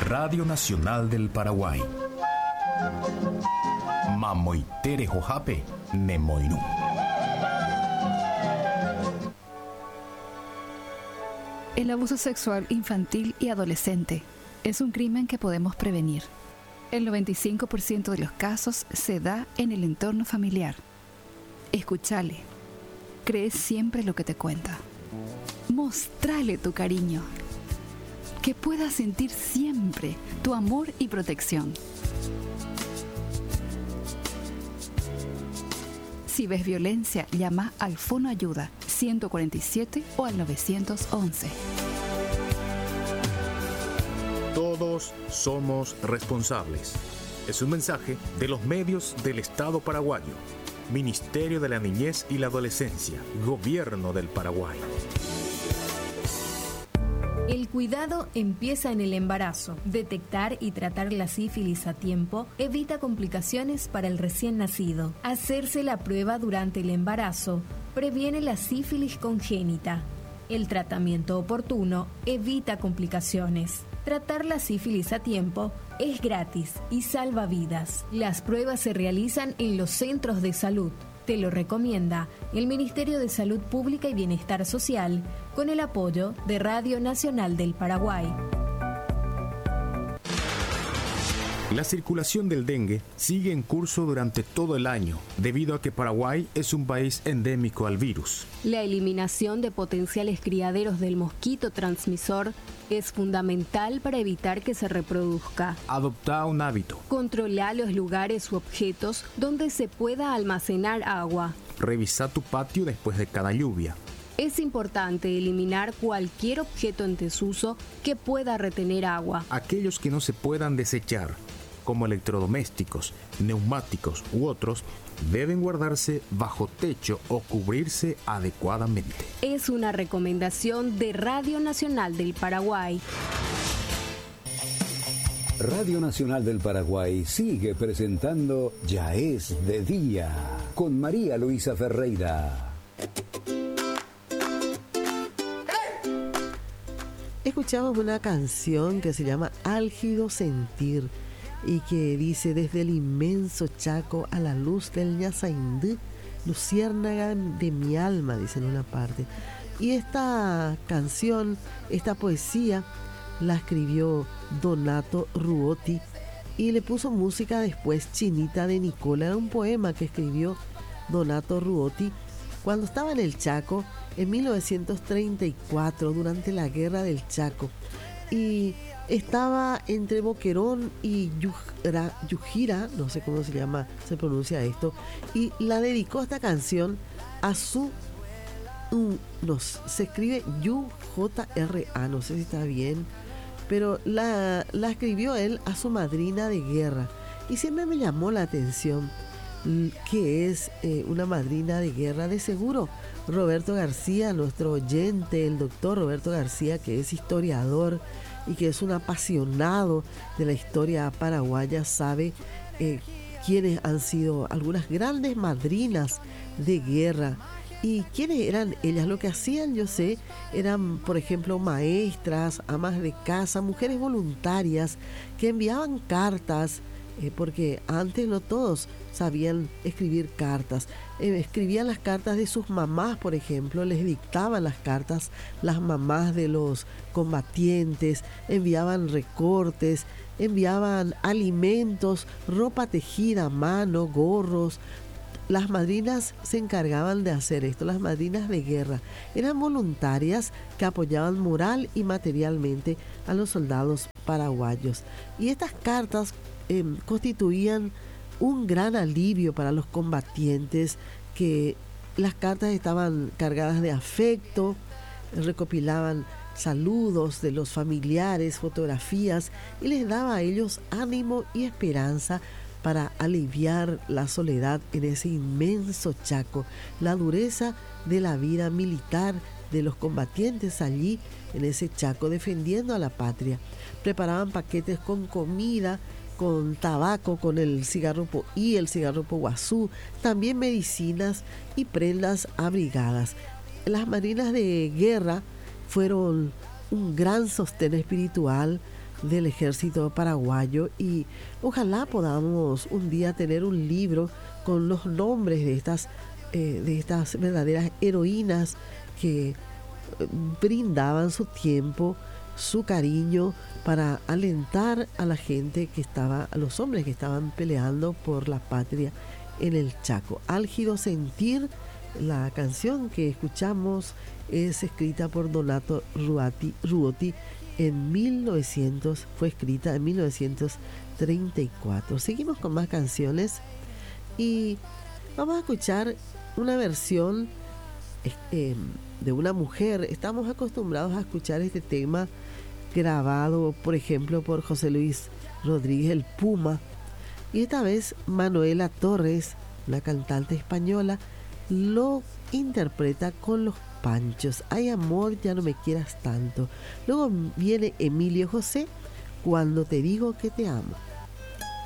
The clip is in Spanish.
Radio Nacional del Paraguay. Mamoitere Jojape, Nemoinu. El abuso sexual infantil y adolescente es un crimen que podemos prevenir. El 95% de los casos se da en el entorno familiar. Escúchale. Cree siempre lo que te cuenta. Mostrale tu cariño. Que pueda sentir siempre tu amor y protección. Si ves violencia, llama al Fono Ayuda 147 o al 911. Todos somos responsables. Es un mensaje de los medios del Estado paraguayo. Ministerio de la Niñez y la Adolescencia. Gobierno del Paraguay. El cuidado empieza en el embarazo. Detectar y tratar la sífilis a tiempo evita complicaciones para el recién nacido. Hacerse la prueba durante el embarazo previene la sífilis congénita. El tratamiento oportuno evita complicaciones. Tratar la sífilis a tiempo es gratis y salva vidas. Las pruebas se realizan en los centros de salud. Te lo recomienda el Ministerio de Salud Pública y Bienestar Social con el apoyo de Radio Nacional del Paraguay. La circulación del dengue sigue en curso durante todo el año, debido a que Paraguay es un país endémico al virus. La eliminación de potenciales criaderos del mosquito transmisor es fundamental para evitar que se reproduzca. Adopta un hábito. Controla los lugares u objetos donde se pueda almacenar agua. Revisa tu patio después de cada lluvia. Es importante eliminar cualquier objeto en desuso que pueda retener agua. Aquellos que no se puedan desechar, como electrodomésticos, neumáticos u otros, deben guardarse bajo techo o cubrirse adecuadamente. Es una recomendación de Radio Nacional del Paraguay. Radio Nacional del Paraguay sigue presentando Ya es de día con María Luisa Ferreira. Escuchamos una canción que se llama Álgido Sentir y que dice: desde el inmenso Chaco a la luz del Ñazaindú, luciérnaga de mi alma, dice en una parte. Y esta canción, esta poesía, la escribió Donato Ruotti y le puso música después Chinita de Nicola. Era un poema que escribió Donato Ruotti cuando estaba en el Chaco en 1934, durante la Guerra del Chaco. Y estaba entre Boquerón y Yujira, no sé cómo se pronuncia esto, y la dedicó esta canción a su, se escribe YUJRA, no sé si está bien, pero la escribió él a su madrina de guerra. Y siempre me llamó la atención que es una madrina de guerra. De seguro Roberto García, nuestro oyente, el doctor Roberto García, que es historiador y que es un apasionado de la historia paraguaya, sabe quiénes han sido algunas grandes madrinas de guerra y quiénes eran ellas. Lo que hacían, yo sé, eran, por ejemplo, maestras, amas de casa, mujeres voluntarias que enviaban cartas, porque antes no todos sabían escribir cartas. Escribían las cartas de sus mamás, por ejemplo, les dictaban las cartas las mamás de los combatientes, enviaban recortes, enviaban alimentos, ropa tejida a mano, gorros. Las madrinas se encargaban de hacer esto, las madrinas de guerra. Eran voluntarias que apoyaban moral y materialmente a los soldados paraguayos. Y estas cartas constituían un gran alivio para los combatientes, que las cartas estaban cargadas de afecto, recopilaban saludos de los familiares, fotografías, y les daba a ellos ánimo y esperanza para aliviar la soledad en ese inmenso Chaco, la dureza de la vida militar de los combatientes allí en ese Chaco, defendiendo a la patria. Preparaban paquetes con comida, con tabaco, con el cigarro y el cigarro guazú, también medicinas y prendas abrigadas. Las marinas de guerra fueron un gran sostén espiritual del ejército paraguayo, y ojalá podamos un día tener un libro con los nombres de estas verdaderas heroínas que brindaban su tiempo, su cariño para alentar a la gente a los hombres que estaban peleando por la patria en el Chaco. Álgido sentir, la canción que escuchamos es escrita por Donato Ruoti fue escrita en 1934. Seguimos con más canciones y vamos a escuchar una versión de una mujer. Estamos acostumbrados a escuchar este tema grabado, por ejemplo, por José Luis Rodríguez, el Puma, y esta vez Manuela Torres, la cantante española, lo interpreta con los Panchos. Ay, amor, ya no me quieras tanto. Luego viene Emilio José, Cuando te digo que te amo.